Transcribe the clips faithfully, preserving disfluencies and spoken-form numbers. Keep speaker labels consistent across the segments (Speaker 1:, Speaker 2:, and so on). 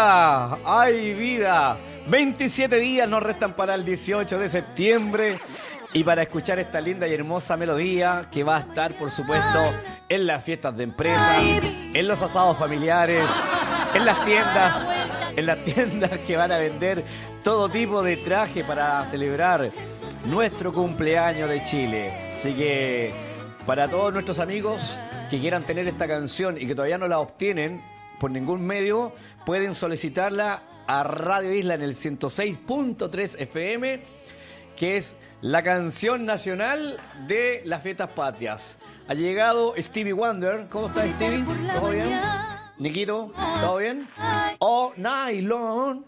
Speaker 1: vida! ¡Ay, vida! veintisiete días nos restan para el dieciocho de septiembre y para escuchar esta linda y hermosa melodía que va a estar, por supuesto, en las fiestas de empresa, en los asados familiares, en las tiendas, en las tiendas que van a vender todo tipo de traje para celebrar nuestro cumpleaños de Chile. Así que para todos nuestros amigos que quieran tener esta canción y que todavía no la obtienen por ningún medio, pueden solicitarla a Radio Isla en el ciento seis punto tres F M, que es la canción nacional de las fiestas patrias. Ha llegado Stevie Wonder. ¿Cómo estás, Stevie? ¿Todo bien? Niquito, ¿todo bien? Oh, Nylon.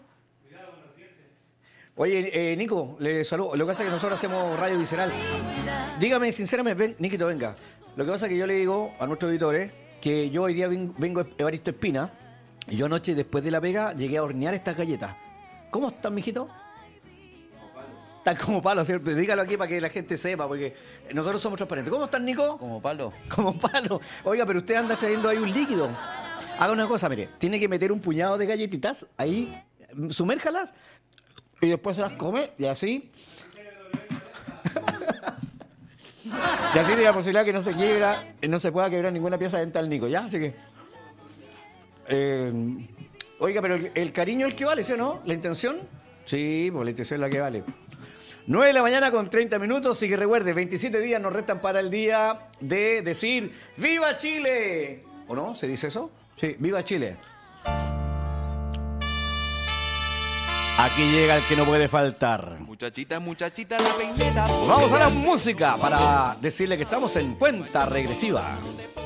Speaker 1: Oye, eh, Nico, le saludo. Lo que pasa es que nosotros hacemos radio visceral. Dígame, sinceramente, ven, Niquito, venga. Lo que pasa es que yo le digo a nuestros auditores que yo hoy día vengo, vengo Evaristo Espina y yo anoche, después de la pega, llegué a hornear estas galletas. ¿Cómo están, mijito? Como palo. Están como palo, ¿cierto? Dígalo aquí para que la gente sepa, porque nosotros somos transparentes. ¿Cómo están, Nico?
Speaker 2: Como palo.
Speaker 1: Como palo. Oiga, pero usted anda trayendo ahí un líquido. Haga una cosa, mire, tiene que meter un puñado de galletitas ahí, sumérjalas y después se las come y así. Y así tiene la posibilidad que no se quiebra, no se pueda quebrar ninguna pieza dental al Nico, ¿ya? Así que... Eh, oiga, pero el, el cariño es el que vale, ¿sí o no? ¿La intención? Sí, pues la intención es la que vale. nueve de la mañana con treinta minutos, y que recuerde, veintisiete días nos restan para el día de decir ¡Viva Chile! ¿O no? ¿Se dice eso? Sí, ¡Viva Chile! Aquí llega el que no puede faltar.
Speaker 2: Muchachita, muchachita, la peineta.
Speaker 1: Vamos a la música para decirle que estamos en cuenta regresiva.